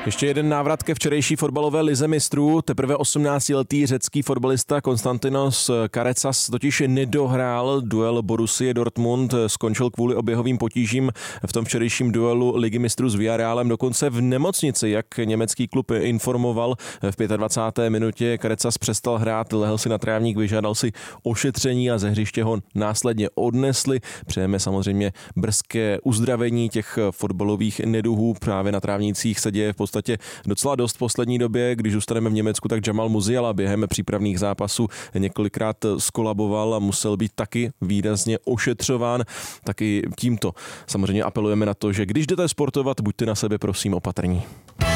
Ještě jeden návrat ke včerejší fotbalové lize mistrů. Teprve 18letý řecký fotbalista Konstantinos Karecas totiž nedohrál duel Borussie Dortmund, skončil kvůli oběhovým potížím v tom včerejším duelu ligy mistrů s Villarrealem dokonce v nemocnici, jak německý klub informoval. V 25. minutě Karecas přestal hrát, lehl si na trávník, vyžádal si ošetření a ze hřiště ho následně odnesli. Přejeme samozřejmě brzké uzdravení těch fotbalových neduhů. Právě na trávnících se děje v podstatě docela dost v poslední době. Když zůstaneme v Německu, tak Jamal Musiala během přípravných zápasů několikrát skolaboval a musel být taky výrazně ošetřován. Taky tímto samozřejmě apelujeme na to, že když jdete sportovat, buďte na sebe prosím opatrní.